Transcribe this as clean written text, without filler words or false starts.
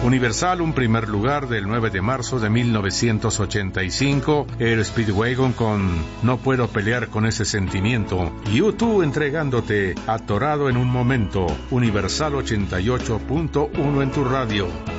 Universal, un primer lugar del 9 de marzo de 1985. Air Speedwagon con No puedo pelear con ese sentimiento. U2 entregándote Atorado en un momento. Universal 88.1 en tu radio.